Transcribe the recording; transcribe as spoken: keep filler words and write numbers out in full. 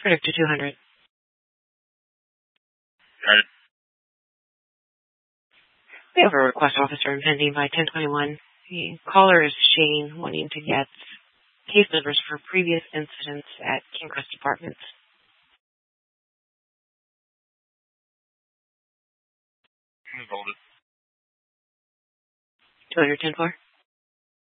Predictor two hundred. Got it. We have a request officer impending by ten twenty-one. The caller is Shane, wanting to get case numbers for previous incidents at Kingcrest Apartments. Hold it. two hundred ten four.